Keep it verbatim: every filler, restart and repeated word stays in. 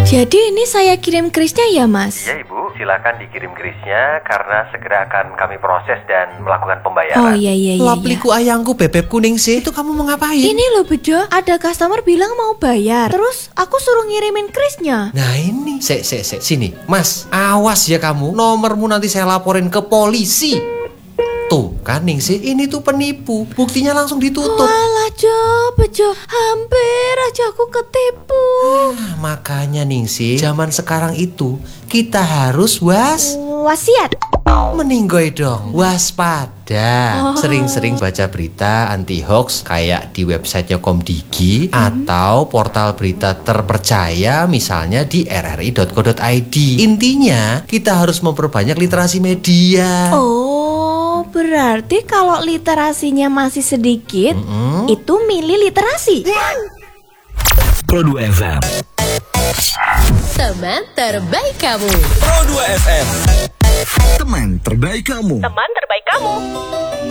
Jadi ini saya kirim krisnya ya, Mas? Iya Ibu, silakan dikirim krisnya karena segera akan kami proses dan melakukan pembayaran. Oh iya iya iya. Lapliku ayangku bebek kuning sih. Itu kamu mau ngapain? Ini loh Bejo, ada customer bilang mau bayar. Terus aku suruh ngirimin krisnya. Nah ini, sek sek sek sini, Mas. Awas ya kamu, nomormu nanti saya laporin ke polisi. Tuh kan Ningsih, ini tuh penipu. Buktinya langsung ditutup. Walah Jo, Bejo, hampir aja aku ketipu. Ah, makanya Ningsih, zaman sekarang itu kita harus was Wasiat. meninggoy dong, waspada. Oh. Sering-sering baca berita anti hoax kayak di websitenya Komdigi atau portal berita terpercaya misalnya di r r i dot co dot i d. Intinya kita harus memperbanyak literasi media. Oh, berarti kalau literasinya masih sedikit, Mm-mm. itu milih literasi. Pro dua F M. Teman terbaik kamu. Pro dua F M. Teman terbaik kamu. Teman terbaik kamu.